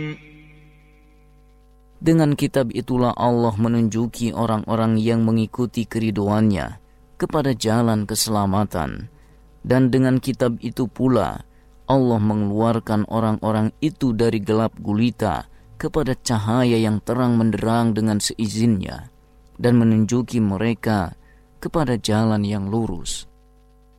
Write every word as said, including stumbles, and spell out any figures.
Dengan kitab itulah Allah menunjuki orang-orang yang mengikuti keriduannya kepada jalan keselamatan. Dan dengan kitab itu pula Allah mengeluarkan orang-orang itu dari gelap gulita kepada cahaya yang terang menderang dengan seizinnya, dan menunjuki mereka kepada jalan yang lurus.